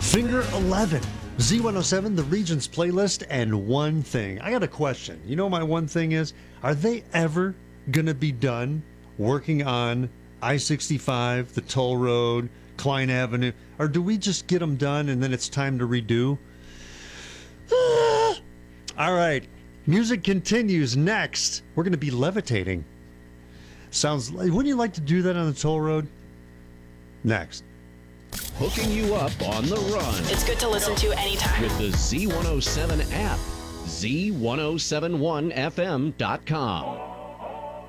Finger 11, Z107, the Regions playlist, and one thing. I got a question. You know what my one thing is? Are they ever going to be done working on I-65, the toll road, Klein Avenue? Or do we just get them done and then it's time to redo? All right. Music continues next. We're going to be levitating. Wouldn't you like to do that on the toll road? Next. Hooking you up on the run. It's good to listen to anytime. With the Z107 app. Z1071FM.com.